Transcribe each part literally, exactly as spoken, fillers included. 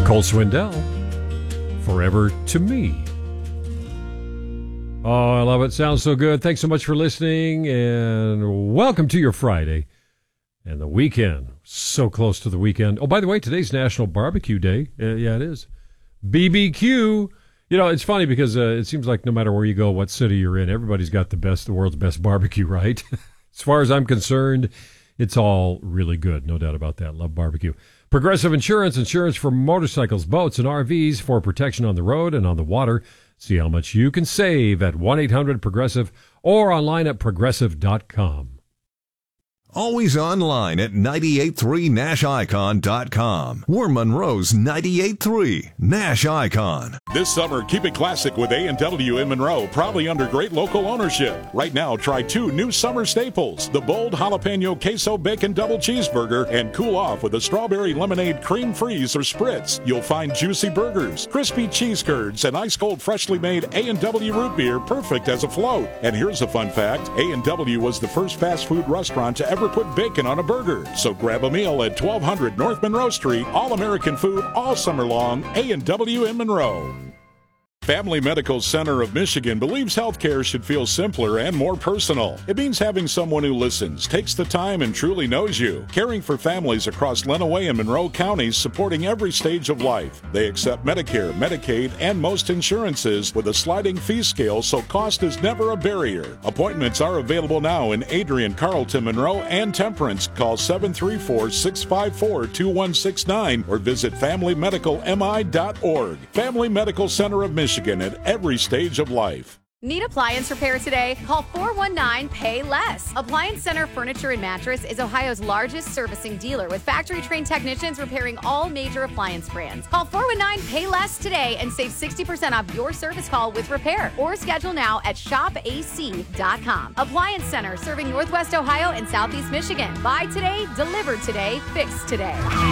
Cole Swindell, Forever to Me. Oh, I love it. Sounds so good. Thanks so much for listening, and welcome to your Friday and the weekend. So close to the weekend. Oh, by the way, today's National Barbecue Day. Uh, yeah, it is. B B Q. You know, it's funny because uh, it seems like no matter where you go, what city you're in, everybody's got the best, the world's best barbecue, right? As far as I'm concerned, it's all really good. No doubt about that. Love barbecue. Progressive Insurance, insurance for motorcycles, boats, and R Vs for protection on the road and on the water. See how much you can save at one eight hundred progressive or online at progressive dot com. Always online at nine eight three nash icon dot com. We're Monroe's nine eight three Nash Icon. This summer, keep it classic with A and W in Monroe, proudly under great local ownership. Right now, try two new summer staples, the bold jalapeno queso bacon double cheeseburger, and cool off with a strawberry lemonade cream freeze or spritz. You'll find juicy burgers, crispy cheese curds, and ice-cold freshly made A and W root beer perfect as a float. And here's a fun fact, A and W was the first fast food restaurant to ever put bacon on a burger. So grab a meal at twelve hundred North Monroe Street. All American food all summer long. A and W in Monroe. Family Medical Center of Michigan believes healthcare should feel simpler and more personal. It means having someone who listens, takes the time, and truly knows you. Caring for families across Lenawee and Monroe counties, supporting every stage of life. They accept Medicare, Medicaid, and most insurances with a sliding fee scale, so cost is never a barrier. Appointments are available now in Adrian, Carlton, Monroe, and Temperance. Call seven three four, six five four, two one six nine or visit family medical m i dot org. Family Medical Center of Michigan. At every stage of life. Need appliance repair today? Call four one nine, pay less. Appliance Center Furniture and Mattress is Ohio's largest servicing dealer with factory-trained technicians repairing all major appliance brands. Call four one nine, pay less today and save sixty percent off your service call with repair. Or schedule now at shop a c dot com. Appliance Center serving Northwest Ohio and Southeast Michigan. Buy today, deliver today, fix today.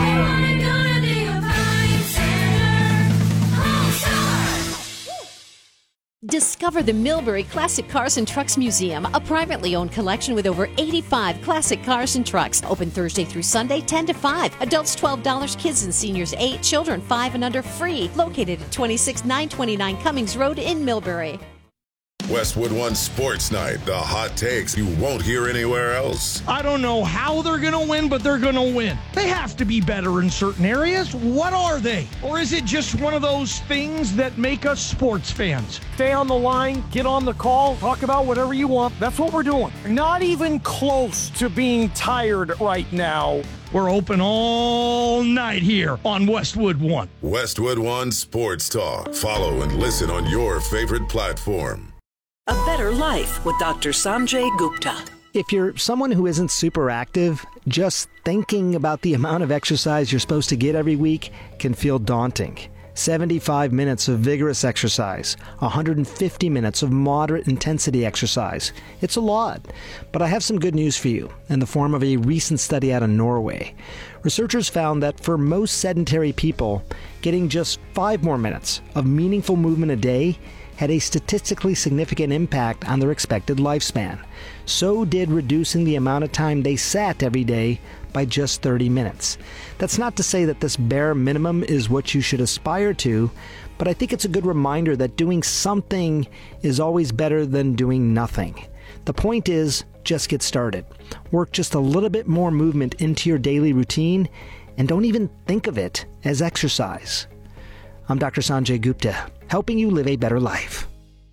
Discover the Millbury Classic Cars and Trucks Museum, a privately owned collection with over eighty-five classic cars and trucks. Open Thursday through Sunday, ten to five. Adults twelve dollars, kids and seniors eight, children five and under free. Located at twenty-six nine twenty-nine Cummings Road in Millbury. Westwood One Sports Night, the hot takes you won't hear anywhere else. I don't know how they're going to win, but they're going to win. They have to be better in certain areas. What are they? Or is it just one of those things that make us sports fans? Stay on the line, get on the call, talk about whatever you want. That's what we're doing. Not even close to being tired right now. We're open all night here on Westwood One. Westwood One Sports Talk. Follow and listen on your favorite platform. A Better Life with Doctor Sanjay Gupta. If you're someone who isn't super active, just thinking about the amount of exercise you're supposed to get every week can feel daunting. seventy-five minutes of vigorous exercise, one hundred fifty minutes of moderate intensity exercise. It's a lot, but I have some good news for you in the form of a recent study out of Norway. Researchers found that for most sedentary people, getting just five more minutes of meaningful movement a day had a statistically significant impact on their expected lifespan. So did reducing the amount of time they sat every day by just thirty minutes. That's not to say that this bare minimum is what you should aspire to, but I think it's a good reminder that doing something is always better than doing nothing. The point is, just get started. Work just a little bit more movement into your daily routine, and don't even think of it as exercise. I'm Doctor Sanjay Gupta, helping you live a better life.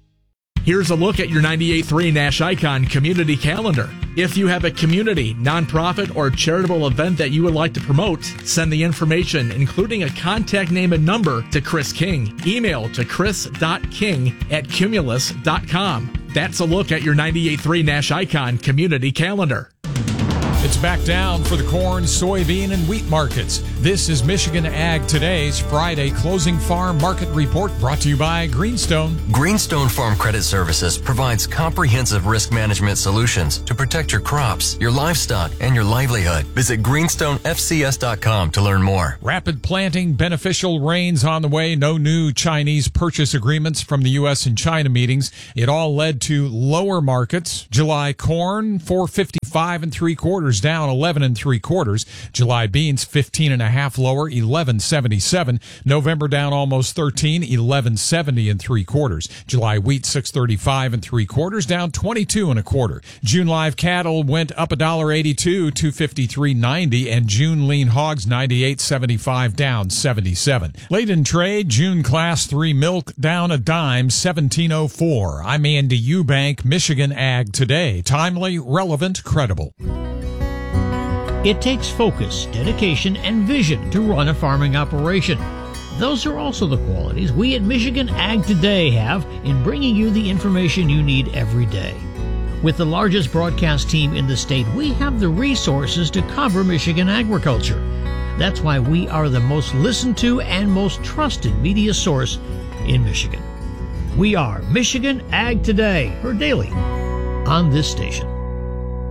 Here's a look at your ninety-eight point three Nash Icon community calendar. If you have a community, nonprofit, or charitable event that you would like to promote, send the information, including a contact name and number, to Chris King. Email to chris dot king at cumulus dot com. That's a look at your ninety-eight point three Nash Icon community calendar. It's back down for the corn, soybean, and wheat markets. This is Michigan Ag Today's Friday closing farm market report, brought to you by Greenstone. Greenstone Farm Credit Services provides comprehensive risk management solutions to protect your crops, your livestock, and your livelihood. Visit greenstone f c s dot com to learn more. Rapid planting, beneficial rains on the way, no new Chinese purchase agreements from the U S and China meetings. It all led to lower markets. July corn, four fifty-five five and three quarters, down eleven and three quarters. July beans fifteen and a half lower, eleven seventy-seven. November down almost thirteen, eleven seventy and three quarters. July wheat six thirty-five and three quarters, down twenty-two and a quarter. June live cattle went up a dollar eighty-two, two fifty-three ninety, and June lean hogs ninety-eight seventy-five, down seventy-seven. Late in trade, June class three milk down a dime, seventeen oh four. I'm Andy Eubank, Michigan Ag Today. Timely, relevant, credible. It takes focus, dedication, and vision to run a farming operation. Those are also the qualities we at Michigan Ag Today have in bringing you the information you need every day. With the largest broadcast team in the state, we have the resources to cover Michigan agriculture. That's why we are the most listened to and most trusted media source in Michigan. We are Michigan Ag Today, heard daily on this station.